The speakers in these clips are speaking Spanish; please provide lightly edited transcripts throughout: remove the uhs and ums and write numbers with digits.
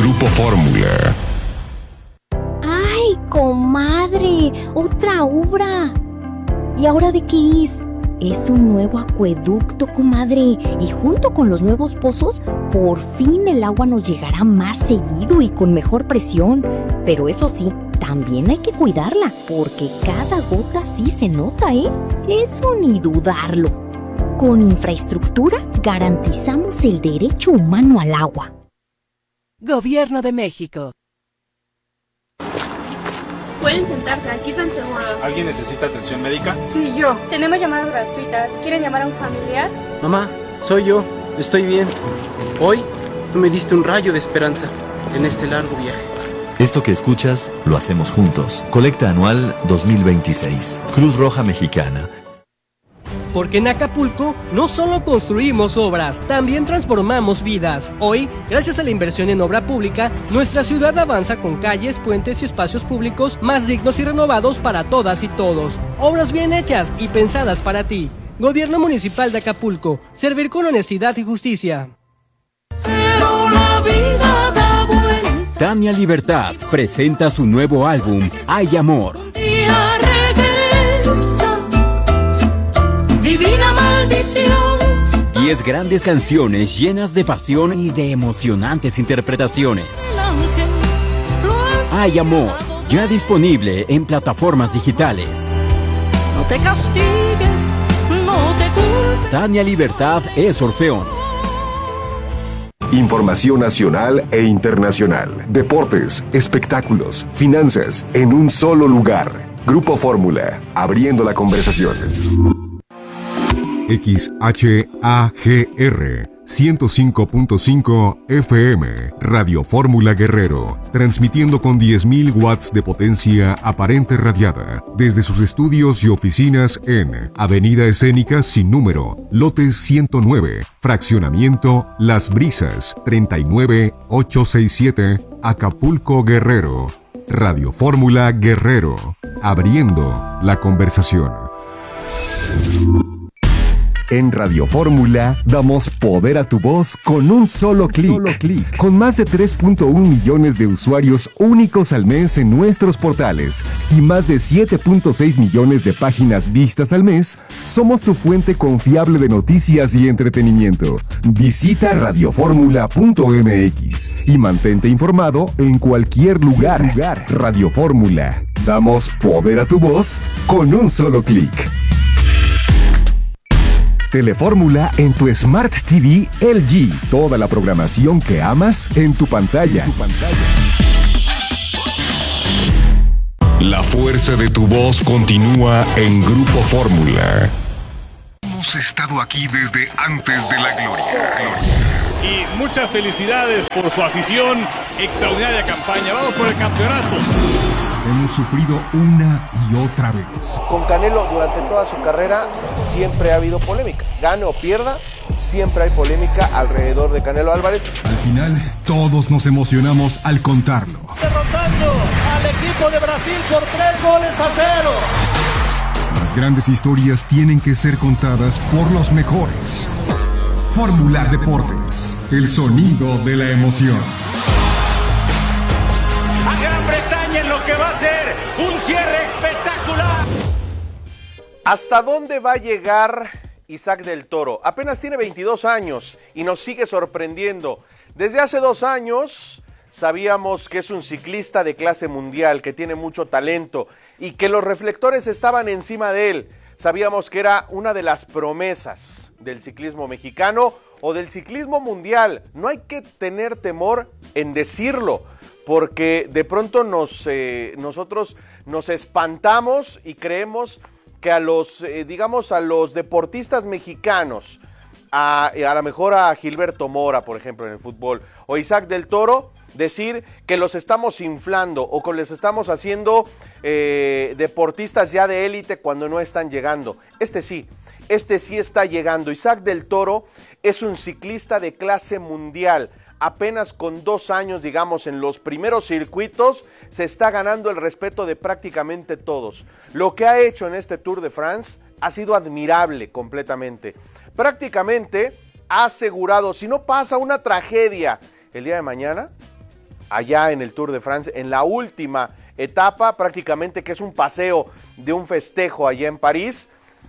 Grupo Fórmula. ¡Ay, comadre! ¡Otra obra! ¿Y ahora de qué es? Es un nuevo acueducto, comadre. Y junto con los nuevos pozos, por fin el agua nos llegará más seguido y con mejor presión. Pero eso sí, también hay que cuidarla, porque cada gota sí se nota, ¿eh? Eso ni dudarlo. Con infraestructura garantizamos el derecho humano al agua. Gobierno de México. Pueden sentarse, aquí están seguros. ¿Alguien necesita atención médica? Sí, yo. Tenemos llamadas gratuitas. ¿Quieren llamar a un familiar? Mamá, soy yo. Estoy bien. Hoy tú me diste un rayo de esperanza en este largo viaje. Esto que escuchas, lo hacemos juntos. Colecta anual 2026. Cruz Roja Mexicana. Porque en Acapulco no solo construimos obras, también transformamos vidas. Hoy, gracias a la inversión en obra pública, nuestra ciudad avanza con calles, puentes y espacios públicos más dignos y renovados para todas y todos. Obras bien hechas y pensadas para ti. Gobierno Municipal de Acapulco. Servir con honestidad y justicia. Pero la vida da vuelta. Tania Libertad presenta su nuevo álbum, Hay Amor. Un día regresa. Divina maldición. 10 grandes canciones llenas de pasión y de emocionantes interpretaciones. Hay Amor, ya disponible en plataformas digitales. No te castigues, no te culpes. Tania Libertad es Orfeón. Información nacional e internacional. Deportes, espectáculos, finanzas, en un solo lugar. Grupo Fórmula, abriendo la conversación. XHAGR 105.5 FM, Radio Fórmula Guerrero, transmitiendo con 10.000 watts de potencia aparente radiada, desde sus estudios y oficinas en Avenida Escénica sin número, lote 109, fraccionamiento Las Brisas, 39867, Acapulco, Guerrero. Radio Fórmula Guerrero, abriendo la conversación. En Radio Fórmula damos poder a tu voz con un solo clic. Con más de 3.1 millones de usuarios únicos al mes en nuestros portales y más de 7.6 millones de páginas vistas al mes, somos tu fuente confiable de noticias y entretenimiento. Visita radioformula.mx y mantente informado en cualquier lugar. Radio Fórmula. Damos poder a tu voz con un solo clic. Telefórmula en tu Smart TV LG. Toda la programación que amas en tu pantalla. La fuerza de tu voz continúa en Grupo Fórmula. Hemos estado aquí desde antes de la gloria. Y muchas felicidades por su afición. Extraordinaria campaña. Vamos por el campeonato. Hemos sufrido una y otra vez. Con Canelo durante toda su carrera siempre ha habido polémica. Gane o pierda, siempre hay polémica alrededor de Canelo Álvarez. Al final, todos nos emocionamos al contarlo. Derrotando al equipo de Brasil por 3-0. Las grandes historias tienen que ser contadas por los mejores. Fórmula Deportes, el sonido de la emoción. A Gran Bretaña en lo que va a ser un cierre espectacular. ¿Hasta dónde va a llegar Isaac del Toro? Apenas tiene 22 años y nos sigue sorprendiendo. Desde hace 2 años sabíamos que es un ciclista de clase mundial, que tiene mucho talento y que los reflectores estaban encima de él. Sabíamos que era una de las promesas del ciclismo mexicano o del ciclismo mundial. No hay que tener temor en decirlo, porque de pronto nosotros nos espantamos y creemos que a los deportistas mexicanos, a lo mejor a Gilberto Mora, por ejemplo, en el fútbol, o Isaac del Toro, decir que los estamos inflando o que les estamos haciendo deportistas ya de élite cuando no están llegando. Este sí está llegando. Isaac del Toro es un ciclista de clase mundial. Apenas con 2 años, digamos, en los primeros circuitos, se está ganando el respeto de prácticamente todos. Lo que ha hecho en este Tour de France ha sido admirable completamente. Prácticamente ha asegurado, si no pasa una tragedia el día de mañana, allá en el Tour de France, en la última etapa, prácticamente que es un paseo de un festejo allá en París.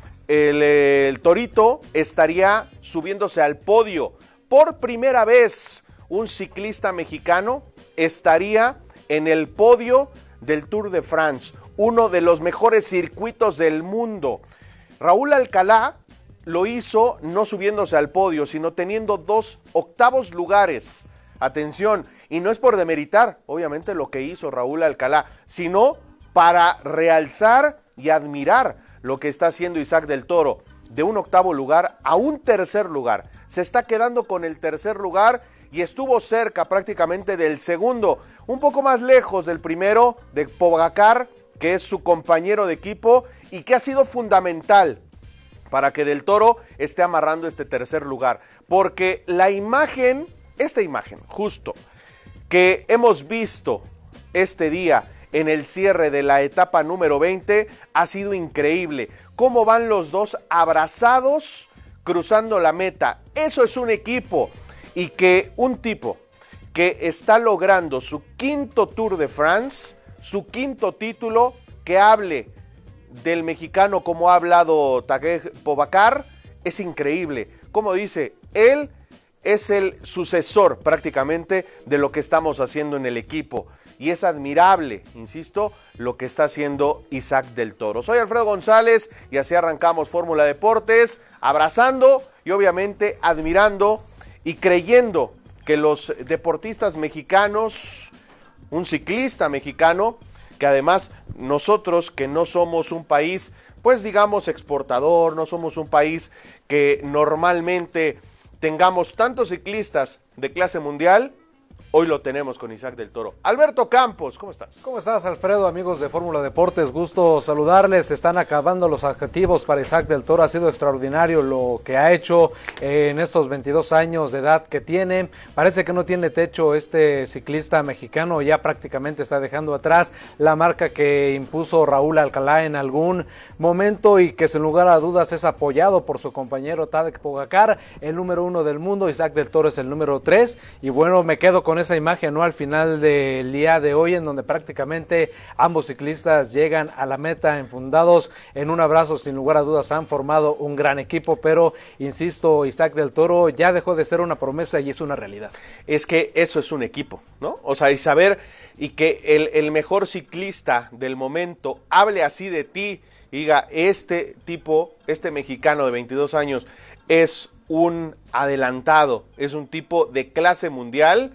El Torito estaría subiéndose al podio. Por primera vez, un ciclista mexicano estaría en el podio del Tour de France, uno de los mejores circuitos del mundo. Raúl Alcalá lo hizo no subiéndose al podio, sino teniendo 2 octavos lugares. Atención, y no es por demeritar, obviamente, lo que hizo Raúl Alcalá, sino para realzar y admirar lo que está haciendo Isaac del Toro. De un octavo lugar a un tercer lugar. Se está quedando con el tercer lugar y estuvo cerca prácticamente del segundo, un poco más lejos del primero, de Pogacar, que es su compañero de equipo y que ha sido fundamental para que Del Toro esté amarrando este tercer lugar. Porque la imagen, esta imagen justo, que hemos visto este día en el cierre de la etapa número 20, ha sido increíble. Cómo van los dos abrazados cruzando la meta. Eso es un equipo. Y que un tipo que está logrando su 5º Tour de France, su 5º título, que hable del mexicano como ha hablado Tadej Pogacar, es increíble. Como dice, él es el sucesor prácticamente de lo que estamos haciendo en el equipo. Y es admirable, insisto, lo que está haciendo Isaac del Toro. Soy Alfredo González y así arrancamos Fórmula Deportes, abrazando y obviamente admirando y creyendo que los deportistas mexicanos, un ciclista mexicano, que además nosotros que no somos un país, pues digamos exportador, no somos un país que normalmente tengamos tantos ciclistas de clase mundial, hoy lo tenemos con Isaac del Toro. Alberto Campos, ¿cómo estás? ¿Cómo estás, Alfredo? Amigos de Fórmula Deportes, gusto saludarles. Están acabando los adjetivos para Isaac del Toro. Ha sido extraordinario lo que ha hecho en estos 22 años de edad que tiene. Parece que no tiene techo este ciclista mexicano. Ya prácticamente está dejando atrás la marca que impuso Raúl Alcalá en algún momento y que sin lugar a dudas es apoyado por su compañero Tadej Pogacar, el número 1 del mundo. Isaac del Toro es el número 3. Y bueno, me quedo con esa imagen, ¿no? Al final del día de hoy, en donde prácticamente ambos ciclistas llegan a la meta enfundados en un abrazo. Sin lugar a dudas han formado un gran equipo, pero insisto, Isaac del Toro ya dejó de ser una promesa y es una realidad. Es que eso es un equipo, ¿no? O sea, y saber y que el mejor ciclista del momento hable así de ti, diga, este tipo, este mexicano de 22 años es un adelantado, es un tipo de clase mundial,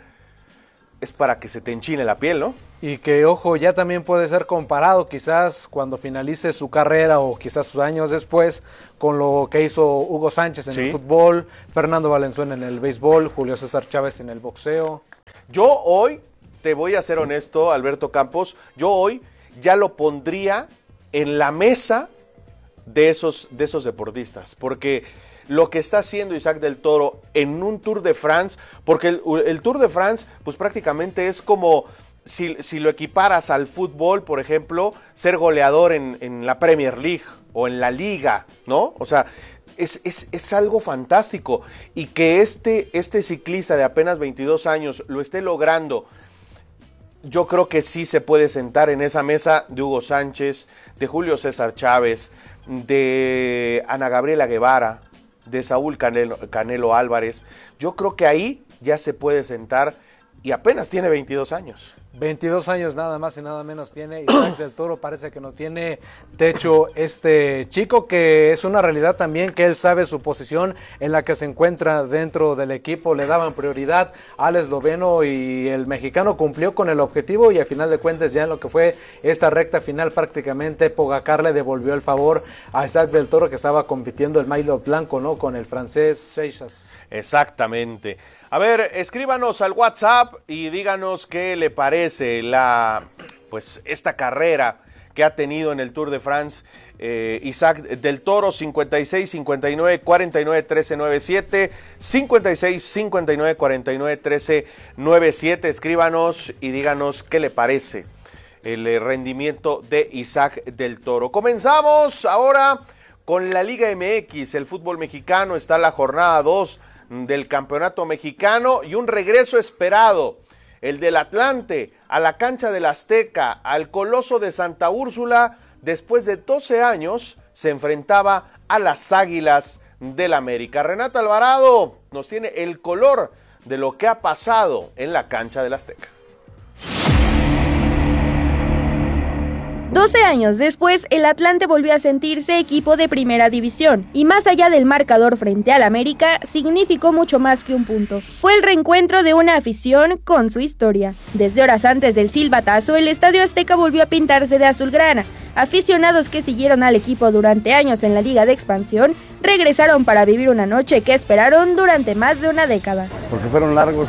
es para que se te enchine la piel, ¿no? Y que, ojo, ya también puede ser comparado quizás cuando finalice su carrera o quizás sus años después con lo que hizo Hugo Sánchez en el fútbol, Fernando Valenzuela en el béisbol, Julio César Chávez en el boxeo. Yo hoy, te voy a ser honesto, Alberto Campos, yo hoy ya lo pondría en la mesa de esos deportistas, porque lo que está haciendo Isaac del Toro en un Tour de France, porque el Tour de France pues prácticamente es como si lo equiparas al fútbol, por ejemplo, ser goleador en la Premier League o en la Liga, ¿no? O sea, es algo fantástico, y que este ciclista de apenas 22 años lo esté logrando. Yo creo que sí se puede sentar en esa mesa de Hugo Sánchez, de Julio César Chávez, de Ana Gabriela Guevara, de Saúl Canelo Álvarez. Yo creo que ahí ya se puede sentar, y apenas tiene 22 años. 22 años nada más y nada menos tiene Isaac del Toro. Parece que no tiene techo este chico, que es una realidad también que él sabe su posición en la que se encuentra dentro del equipo. Le daban prioridad al esloveno y el mexicano cumplió con el objetivo, y al final de cuentas ya en lo que fue esta recta final prácticamente Pogacar le devolvió el favor a Isaac del Toro, que estaba compitiendo el maillot blanco, ¿no? Con el francés Seixas. Exactamente. A ver, escríbanos al WhatsApp y díganos qué le parece esta carrera que ha tenido en el Tour de France Isaac del Toro. 56 59 49 13 97, 56 59 49 13 97. Escríbanos y díganos qué le parece el rendimiento de Isaac del Toro. Comenzamos ahora con la Liga MX, el fútbol mexicano. Está la jornada 2 del campeonato mexicano y un regreso esperado el del Atlante, a la cancha del Azteca, al Coloso de Santa Úrsula, después de 12 años, se enfrentaba a las Águilas del América. Renata Alvarado nos tiene el color de lo que ha pasado en la cancha del Azteca. 12 años después, el Atlante volvió a sentirse equipo de primera división, y más allá del marcador frente al América, significó mucho más que un punto. Fue el reencuentro de una afición con su historia. Desde horas antes del silbatazo, el Estadio Azteca volvió a pintarse de azulgrana. Aficionados que siguieron al equipo durante años en la Liga de Expansión, regresaron para vivir una noche que esperaron durante más de una década. Porque fueron largos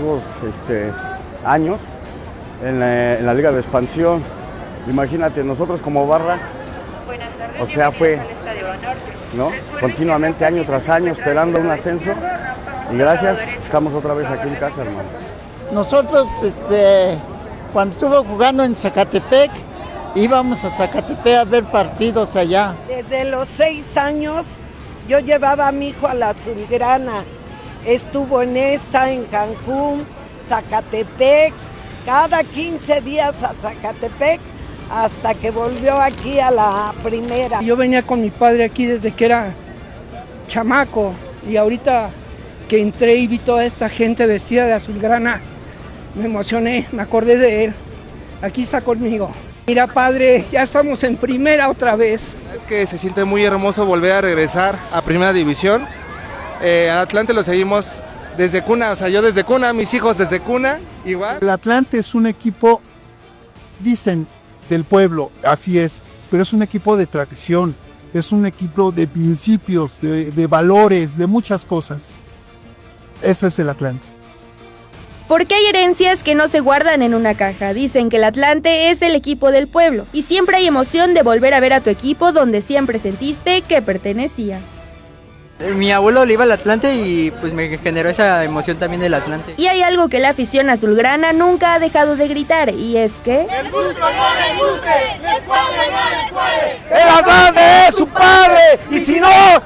años en la Liga de Expansión. Imagínate, nosotros como barra, o sea, fue, ¿no? Continuamente, año tras año, esperando un ascenso, y gracias, estamos otra vez aquí en casa, hermano. Nosotros, cuando estuve jugando en Zacatepec, íbamos a Zacatepec a ver partidos allá. Desde los 6 años, yo llevaba a mi hijo a la Azulgrana, estuvo en esa, en Cancún, Zacatepec, cada 15 días a Zacatepec, hasta que volvió aquí a la primera. Yo venía con mi padre aquí desde que era chamaco, y ahorita que entré y vi toda esta gente vestida de azulgrana, me emocioné, me acordé de él. Aquí está conmigo. Mira, padre, ya estamos en primera otra vez. Es que se siente muy hermoso volver a regresar a primera división. Atlante lo seguimos desde cuna, o sea, yo desde cuna, mis hijos desde cuna, igual. El Atlante es un equipo, dicen, del pueblo, así es, pero es un equipo de tradición, es un equipo de principios, de valores, de muchas cosas. Eso es el Atlante. Porque hay herencias que no se guardan en una caja. Dicen que el Atlante es el equipo del pueblo, y siempre hay emoción de volver a ver a tu equipo donde siempre sentiste que pertenecía. Mi abuelo le iba al Atlante y pues me generó esa emoción también del Atlante. Y hay algo que la afición azulgrana nunca ha dejado de gritar, y es que... ¡El gusto no le guste! ¡Les cuadre, no les cuadre! ¡El Atlante es su padre! ¡Y si no...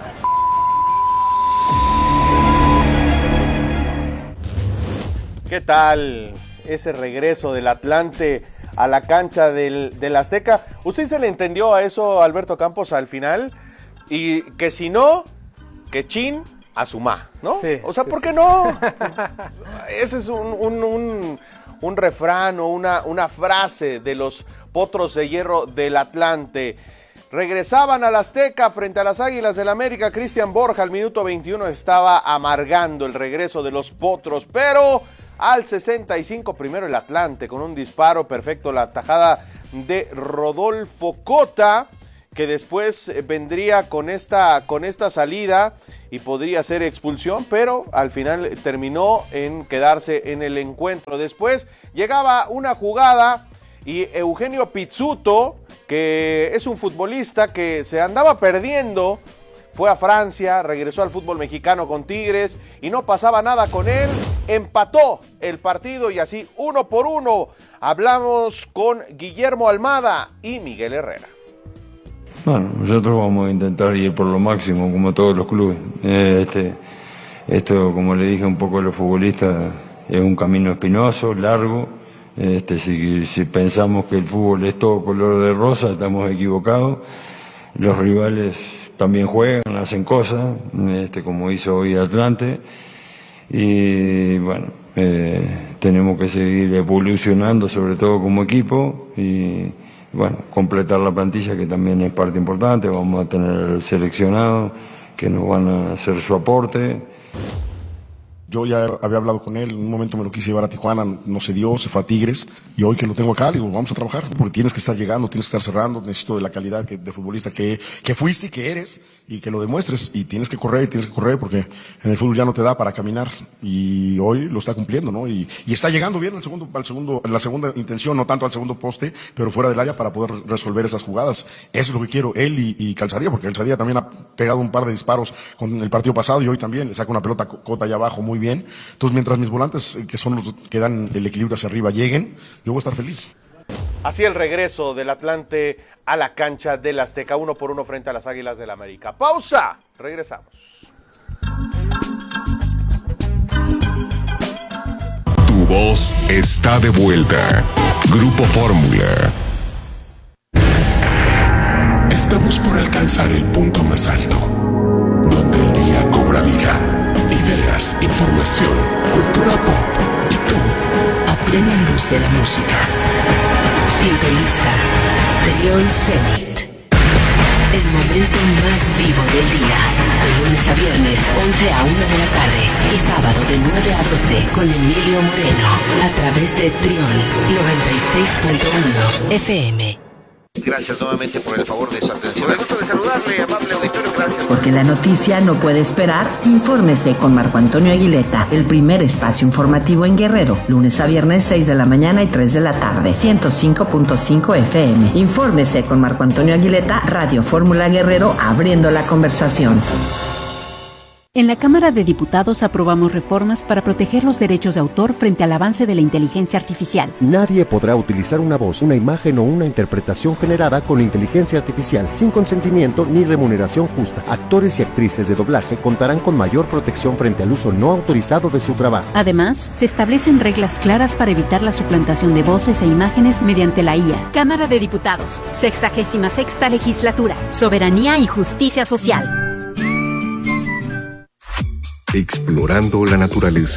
¿Qué tal ese regreso del Atlante a la cancha del Azteca? ¿Usted se le entendió a eso, Alberto Campos, al final? Y que si no... que chin a su ma, ¿no? Sí, o sea, sí, ¿por qué sí. no? Ese es un refrán o una frase de los Potros de Hierro del Atlante. Regresaban al Azteca frente a las Águilas del América. Cristian Borja al minuto 21 estaba amargando el regreso de los Potros, pero al 65 primero el Atlante con un disparo perfecto, la tajada de Rodolfo Cota, que después vendría con esta salida y podría ser expulsión, pero al final terminó en quedarse en el encuentro. Después llegaba una jugada y Eugenio Pizzuto, que es un futbolista que se andaba perdiendo, fue a Francia, regresó al fútbol mexicano con Tigres y no pasaba nada con él, empató el partido y así 1-1. Hablamos con Guillermo Almada y Miguel Herrera. Bueno, nosotros vamos a intentar ir por lo máximo, como todos los clubes. Esto, como le dije un poco a los futbolistas, es un camino espinoso, largo. Si pensamos que el fútbol es todo color de rosa, estamos equivocados. Los rivales también juegan, hacen cosas, como hizo hoy Atlante. Y bueno, tenemos que seguir evolucionando, sobre todo como equipo, y bueno, completar la plantilla, que también es parte importante. Vamos a tener seleccionados que nos van a hacer su aporte. Yo ya había hablado con él, en un momento me lo quise llevar a Tijuana, no se dio, se fue a Tigres, y hoy que lo tengo acá, digo, vamos a trabajar, porque tienes que estar llegando, tienes que estar cerrando, necesito de la calidad de futbolista que fuiste y que eres, y que lo demuestres, y tienes que correr, porque en el fútbol ya no te da para caminar, y hoy lo está cumpliendo, ¿no? Y está llegando bien la segunda intención, no tanto al segundo poste, pero fuera del área para poder resolver esas jugadas. Eso es lo que quiero, él y Calzadilla, porque Calzadilla también ha pegado un par de disparos con el partido pasado, y hoy también le saca una pelota Cota allá abajo muy bien. Entonces, mientras mis volantes, que son los que dan el equilibrio hacia arriba, lleguen, yo voy a estar feliz. Así el regreso del Atlante a la cancha del Azteca, 1-1 frente a las Águilas del América. ¡Pausa! Regresamos. Tu voz está de vuelta. Grupo Fórmula. Estamos por alcanzar el punto más alto, donde el día cobra vida, ideas, información, cultura pop y tú, a plena luz de la música. Sintoniza Trión Zenit, el momento más vivo del día, de lunes a viernes 11 a 1 de la tarde y sábado de 9 a 12 con Emilio Moreno, a través de Trión 96.1 FM. Gracias nuevamente por el favor de su atención. Me gusta de saludarle, amable auditorio, gracias. Porque la noticia no puede esperar, infórmese con Marco Antonio Aguileta, el primer espacio informativo en Guerrero, lunes a viernes 6 de la mañana y 3 de la tarde, 105.5 FM. Infórmese con Marco Antonio Aguileta, Radio Fórmula Guerrero, abriendo la conversación. En la Cámara de Diputados aprobamos reformas para proteger los derechos de autor frente al avance de la inteligencia artificial. Nadie podrá utilizar una voz, una imagen o una interpretación generada con inteligencia artificial sin consentimiento ni remuneración justa. Actores y actrices de doblaje contarán con mayor protección frente al uso no autorizado de su trabajo. Además, se establecen reglas claras para evitar la suplantación de voces e imágenes mediante la IA. Cámara de Diputados, 66ª Legislatura, Soberanía y Justicia Social. Explorando la naturaleza.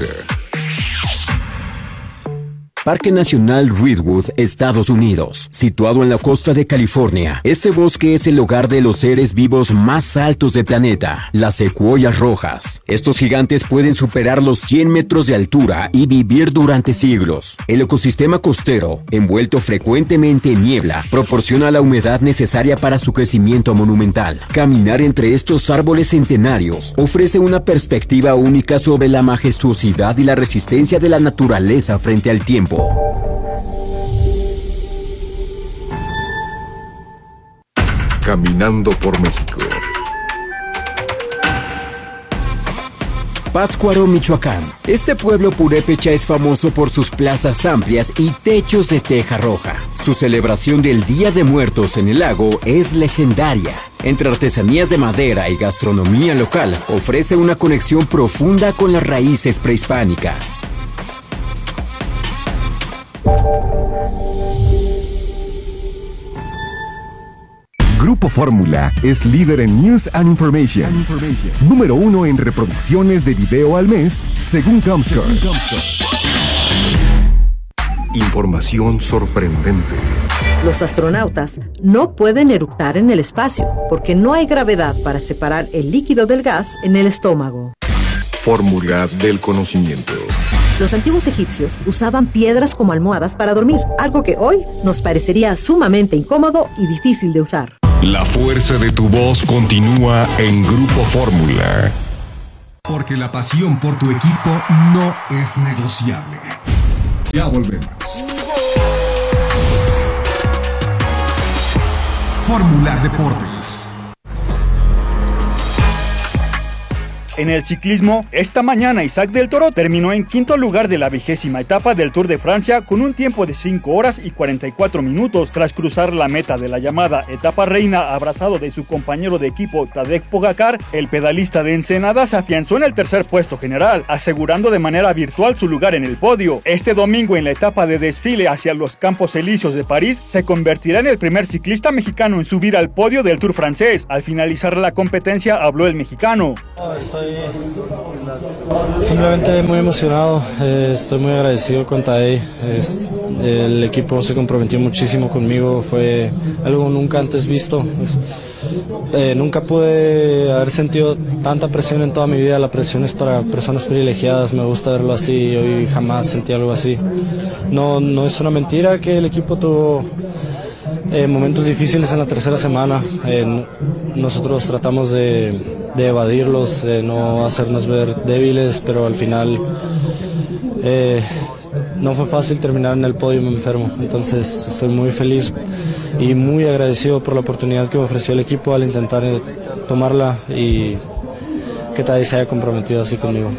Parque Nacional Redwood, Estados Unidos, situado en la costa de California. Este bosque es el hogar de los seres vivos más altos del planeta, las secuoyas rojas. Estos gigantes pueden superar los 100 metros de altura y vivir durante siglos. El ecosistema costero, envuelto frecuentemente en niebla, proporciona la humedad necesaria para su crecimiento monumental. Caminar entre estos árboles centenarios ofrece una perspectiva única sobre la majestuosidad y la resistencia de la naturaleza frente al tiempo. Caminando por México. Pátzcuaro, Michoacán. Este pueblo purépecha es famoso por sus plazas amplias y techos de teja roja. Su celebración del Día de Muertos en el lago es legendaria. Entre artesanías de madera y gastronomía local, ofrece una conexión profunda con las raíces prehispánicas. Grupo Fórmula es líder en News and Information. Número 1 en reproducciones de video al mes, según Comscore. Información sorprendente. Los astronautas no pueden eructar en el espacio porque no hay gravedad para separar el líquido del gas en el estómago. Fórmula del conocimiento. Los antiguos egipcios usaban piedras como almohadas para dormir, algo que hoy nos parecería sumamente incómodo y difícil de usar. La fuerza de tu voz continúa en Grupo Fórmula. Porque la pasión por tu equipo no es negociable. Ya volvemos. Fórmula Deportes. En el ciclismo, esta mañana Isaac del Toro terminó en quinto lugar de la 20ª etapa del Tour de Francia con un tiempo de 5 horas y 44 minutos tras cruzar la meta de la llamada etapa reina abrazado de su compañero de equipo Tadej Pogacar. El pedalista de Ensenada se afianzó en el tercer puesto general, asegurando de manera virtual su lugar en el podio. Este domingo en la etapa de desfile hacia los Campos Elíseos de París se convertirá en el primer ciclista mexicano en subir al podio del Tour francés. Al finalizar la competencia habló el mexicano. Estoy simplemente muy emocionado, estoy muy agradecido con Tadej. El equipo se comprometió muchísimo conmigo, fue algo nunca antes visto. Nunca pude haber sentido tanta presión en toda mi vida. La presión es para personas privilegiadas, me gusta verlo así, hoy jamás sentí algo así. No es una mentira que el equipo tuvo momentos difíciles en la tercera semana. Nosotros tratamos de evadirlos, no hacernos ver débiles, pero al final no fue fácil terminar en el podio, me enfermo. Entonces estoy muy feliz y muy agradecido por la oportunidad que me ofreció el equipo al intentar tomarla y que Tadej se haya comprometido así conmigo.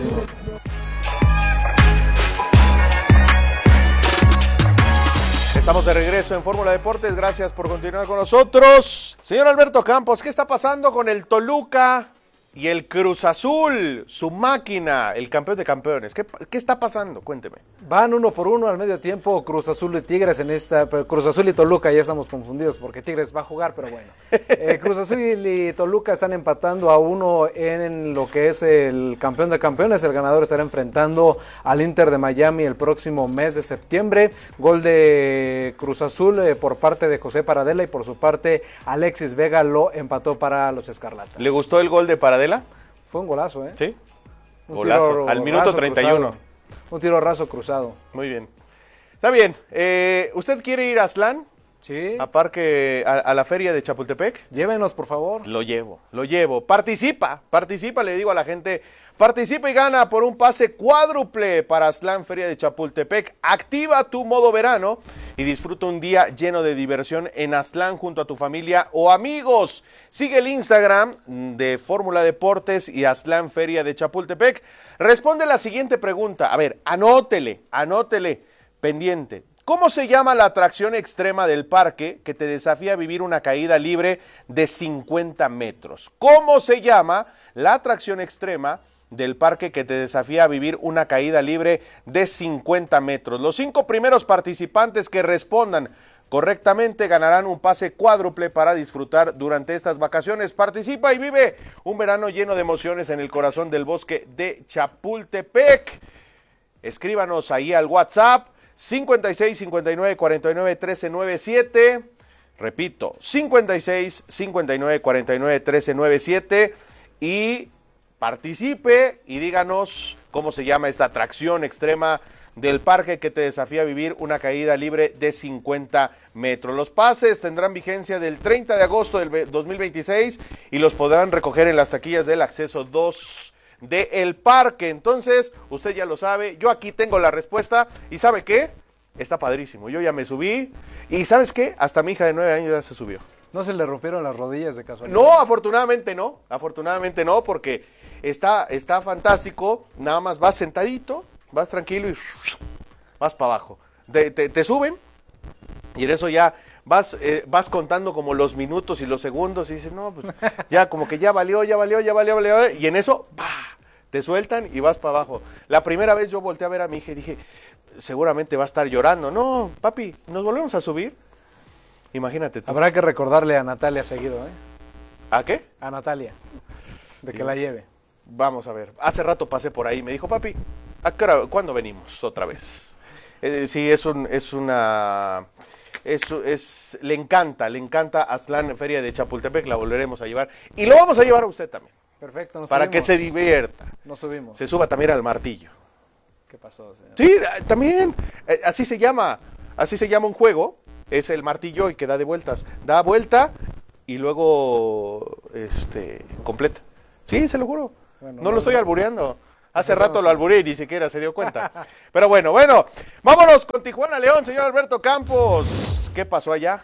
Estamos de regreso en Fórmula Deportes, gracias por continuar con nosotros. Señor Alberto Campos, ¿qué está pasando con el Toluca? Y el Cruz Azul, su máquina, el campeón de campeones. ¿Qué está pasando? Cuénteme. Van 1-1 al medio tiempo, Cruz Azul y Tigres pero Cruz Azul y Toluca ya estamos confundidos porque Tigres va a jugar, pero bueno. Cruz Azul y Toluca están empatando a 1 en lo que es el campeón de campeones. El ganador estará enfrentando al Inter de Miami el próximo mes de septiembre. Gol de Cruz Azul por parte de José Paradela y por su parte Alexis Vega lo empató para los Escarlatas. ¿Le gustó el gol de Paradela? Fue un golazo, ¿eh? Sí. Golazo, al minuto 31. Cruzado. Un tiro raso cruzado. Muy bien. Está bien. ¿Usted quiere ir a Aztlán? Sí. A la feria de Chapultepec. Llévenos, por favor. Lo llevo. Participa, le digo a la gente. Participa y gana por un pase cuádruple para Aztlán Feria de Chapultepec. Activa tu modo verano y disfruta un día lleno de diversión en Aztlán junto a tu familia o amigos. Sigue el Instagram de Fórmula Deportes y Aztlán Feria de Chapultepec. Responde la siguiente pregunta. A ver, anótele, pendiente. ¿Cómo se llama la atracción extrema del parque que te desafía a vivir una caída libre de 50 metros? ¿Cómo se llama la atracción extrema del parque que te desafía a vivir una caída libre de 50 metros? Los 5 primeros participantes que respondan correctamente ganarán un pase cuádruple para disfrutar durante estas vacaciones. Participa y vive un verano lleno de emociones en el corazón del bosque de Chapultepec. Escríbanos ahí al WhatsApp 56 59 49 13 97. Repito, 56 59 49 13 97 y participe y díganos cómo se llama esta atracción extrema del parque que te desafía a vivir una caída libre de 50 metros. Los pases tendrán vigencia del 30 de agosto del 2026 y los podrán recoger en las taquillas del acceso 2 del parque. Entonces, usted ya lo sabe, yo aquí tengo la respuesta y ¿sabe qué? Está padrísimo, yo ya me subí y ¿sabes qué? Hasta mi hija de 9 años ya se subió. ¿No se le rompieron las rodillas de casualidad? No, afortunadamente no, porque está fantástico, nada más vas sentadito, vas tranquilo y vas para abajo. Te suben y en eso ya vas contando como los minutos y los segundos y dices, no, pues ya como que ya valió, y en eso, ¡bah!, te sueltan y vas para abajo. La primera vez yo volteé a ver a mi hija y dije, seguramente va a estar llorando. No, papi, ¿nos volvemos a subir? Imagínate tú. Habrá que recordarle a Natalia seguido, ¿eh? ¿A qué? A Natalia, de que la lleve. Vamos a ver, hace rato pasé por ahí, me dijo, papi, ¿cuándo venimos otra vez? Sí, le encanta Aztlán Feria de Chapultepec, la volveremos a llevar. Y lo vamos a llevar a usted también. Perfecto, nos para subimos. Que se divierta. Nos subimos. Se suba también al martillo. ¿Qué pasó, señor? Sí, también, así se llama un juego, es el martillo y que da de vueltas. Da vuelta y luego, completa. Sí, se lo juro. Bueno, no lo estoy albureando. Hace rato lo alburé y ni siquiera se dio cuenta. Pero bueno, vámonos con Tijuana León, señor Alberto Campos. ¿Qué pasó allá?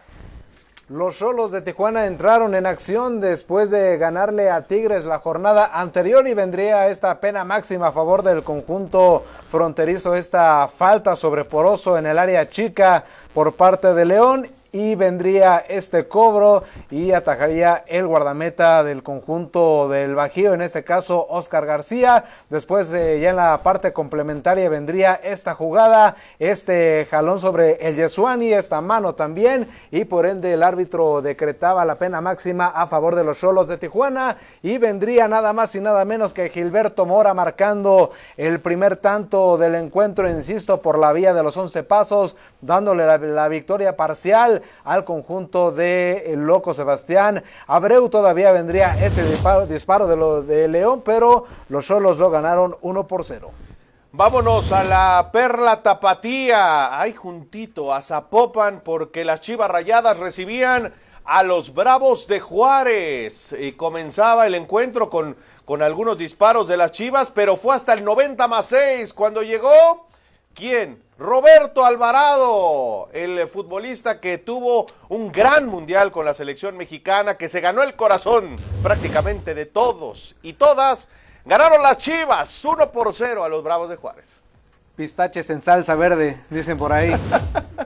Los Xolos de Tijuana entraron en acción después de ganarle a Tigres la jornada anterior y vendría esta pena máxima a favor del conjunto fronterizo, esta falta sobre Poroso en el área chica por parte de León. Y vendría este cobro y atajaría el guardameta del conjunto del Bajío, en este caso Oscar García. Después ya en la parte complementaria vendría esta jugada, este jalón sobre el Yesuani, esta mano también, y por ende el árbitro decretaba la pena máxima a favor de los Xolos de Tijuana y vendría nada más y nada menos que Gilberto Mora marcando el primer tanto del encuentro, insisto, por la vía de los 11 pasos, dándole la victoria parcial al conjunto de el Loco Sebastián. Abreu todavía vendría este disparo de León, pero los Xolos lo ganaron 1-0. Vámonos a la Perla Tapatía, ahí juntito a Zapopan, porque las Chivas Rayadas recibían a los Bravos de Juárez y comenzaba el encuentro con algunos disparos de las Chivas, pero fue hasta el 90+6 cuando llegó, ¿quién? Roberto Alvarado, el futbolista que tuvo un gran mundial con la selección mexicana, que se ganó el corazón prácticamente de todos y todas. Ganaron las Chivas 1-0 a los Bravos de Juárez. Pistaches en salsa verde, dicen por ahí.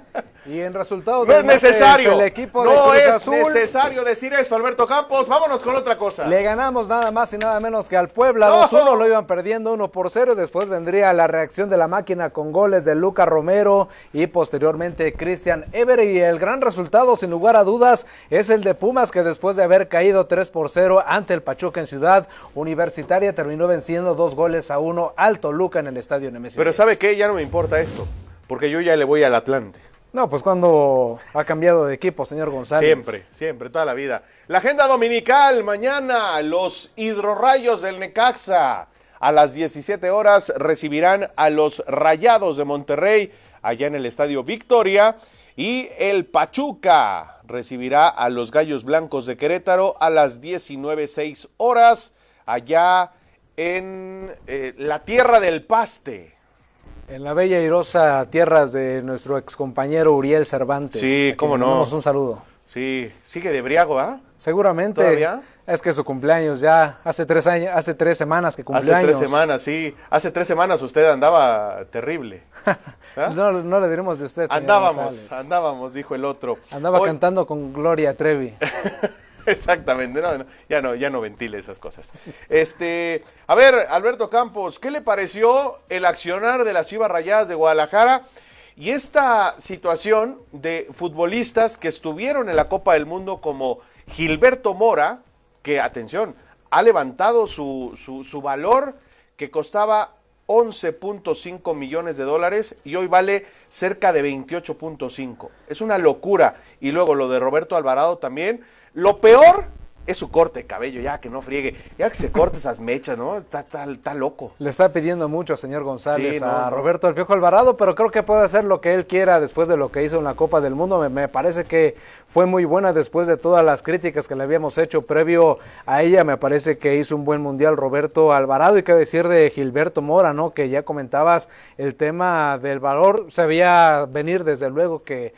Y en resultados no es necesario. El equipo no de Cruz es Azul, necesario decir esto, Alberto Campos. Vámonos con otra cosa. Le ganamos nada más y nada menos que al Puebla 2-1, lo iban perdiendo 1-0. Después vendría la reacción de la máquina con goles de Lucas Romero y posteriormente Christian Ever. Y el gran resultado, sin lugar a dudas, es el de Pumas, que después de haber caído 3-0 ante el Pachuca en Ciudad Universitaria, terminó venciendo 2-1 al Toluca en el estadio Nemesio. Pero ¿sabe qué? Ya no me importa esto, porque yo ya le voy al Atlante. No, pues cuando ha cambiado de equipo, señor González. Siempre, toda la vida. La agenda dominical, mañana, los Hidrorrayos del Necaxa. A las 17 horas recibirán a los Rayados de Monterrey, allá en el Estadio Victoria. Y el Pachuca recibirá a los Gallos Blancos de Querétaro a las 19:06 horas, allá en la Tierra del Paste. En la bella y airosa tierras de nuestro excompañero Uriel Cervantes. Sí, cómo no. Mandamos un saludo. Sí, sigue de briago, ¿ah? Seguramente. ¿Todavía? Es que su cumpleaños ya hace 3 semanas que cumple años. Hace 3 semanas, sí. Hace 3 semanas usted andaba terrible. ¿Ah? no le diremos de usted, señor Andábamos, dijo el otro. Andaba cantando con Gloria Trevi. Exactamente, ya no ventile esas cosas. A ver, Alberto Campos, ¿qué le pareció el accionar de las Chivas Rayadas de Guadalajara y esta situación de futbolistas que estuvieron en la Copa del Mundo como Gilberto Mora, que, atención, ha levantado su valor, que costaba 11.5 millones de dólares y hoy vale cerca de 28.5? Es una locura. Y luego lo de Roberto Alvarado también. Lo peor es su corte de cabello, ya que no friegue, ya que se corte esas mechas, ¿no? Está loco. Le está pidiendo mucho, señor González, a Roberto El Piojo Alvarado, pero creo que puede hacer lo que él quiera después de lo que hizo en la Copa del Mundo. Me parece que fue muy buena después de todas las críticas que le habíamos hecho previo a ella. Me parece que hizo un buen mundial Roberto Alvarado. Y qué decir de Gilberto Mora, ¿no? Que ya comentabas el tema del valor, se veía venir desde luego que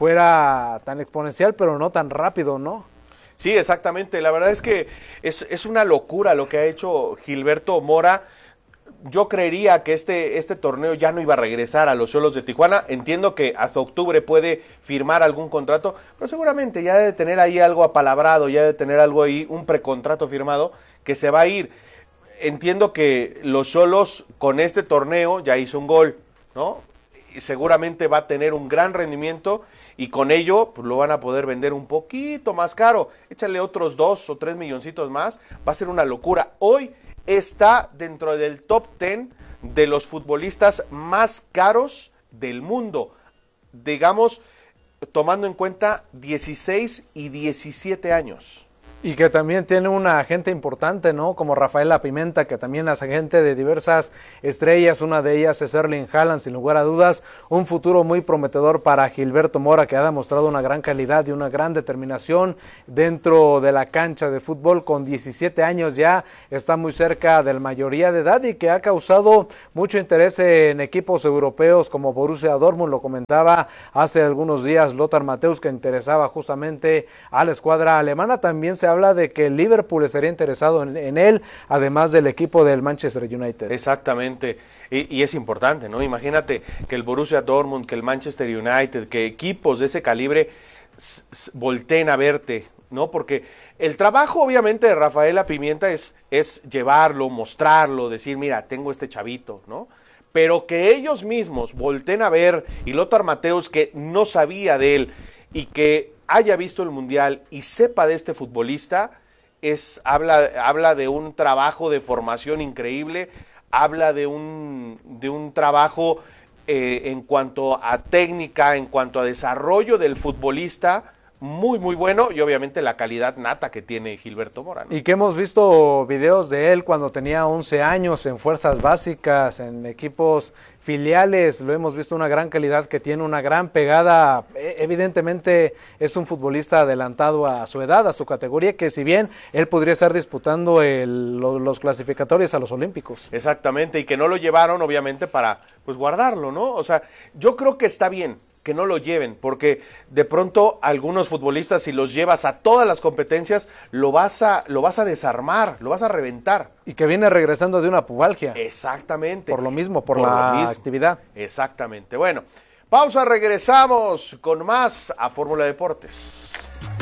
fuera tan exponencial, pero no tan rápido, ¿no? Sí, exactamente. La verdad es que es una locura lo que ha hecho Gilberto Mora. Yo creería que este torneo ya no iba a regresar a los Xolos de Tijuana. Entiendo que hasta octubre puede firmar algún contrato, pero seguramente ya debe tener ahí algo apalabrado, ya debe tener algo ahí, un precontrato firmado que se va a ir. Entiendo que los Xolos con este torneo ya hizo un gol, ¿no? Y seguramente va a tener un gran rendimiento y con ello pues, lo van a poder vender un poquito más caro. Échale otros 2 o 3 milloncitos más, va a ser una locura. Hoy está dentro del top 10 de los futbolistas más caros del mundo, digamos, tomando en cuenta 16 y 17 años. Y que también tiene una agente importante, ¿no? Como Rafaela Pimenta, que también es agente de diversas estrellas. Una de ellas es Erling Haaland, sin lugar a dudas. Un futuro muy prometedor para Gilberto Mora, que ha demostrado una gran calidad y una gran determinación dentro de la cancha de fútbol. Con 17 años ya está muy cerca de la mayoría de edad y que ha causado mucho interés en equipos europeos como Borussia Dortmund. Lo comentaba hace algunos días Lothar Matthäus, que interesaba justamente a la escuadra alemana. También se habla de que el Liverpool estaría interesado en él, además del equipo del Manchester United. Exactamente, y es importante, ¿no? Imagínate que el Borussia Dortmund, que el Manchester United, que equipos de ese calibre volteen a verte, ¿no? Porque el trabajo, obviamente, de Rafaela Pimienta es llevarlo, mostrarlo, decir, mira, tengo este chavito, ¿no? Pero que ellos mismos volteen a ver, y Lothar Matthäus, que no sabía de él, y que haya visto el Mundial y sepa de este futbolista, habla de un trabajo de formación increíble, habla de un trabajo en cuanto a técnica, en cuanto a desarrollo del futbolista, muy, muy bueno, y obviamente la calidad nata que tiene Gilberto Mora, ¿no? Y que hemos visto videos de él cuando tenía 11 años en fuerzas básicas, en equipos filiales, lo hemos visto, una gran calidad, que tiene una gran pegada. Evidentemente es un futbolista adelantado a su edad, a su categoría, que si bien él podría estar disputando los clasificatorios a los Olímpicos. Exactamente, y que no lo llevaron obviamente para pues guardarlo, ¿no? O sea, yo creo que está bien que no lo lleven, porque de pronto algunos futbolistas, si los llevas a todas las competencias, lo vas a desarmar, lo vas a reventar. Y que viene regresando de una pubalgia. Exactamente. Por lo mismo, por la actividad. Exactamente. Bueno, Pausa, regresamos con más a Fórmula Deportes.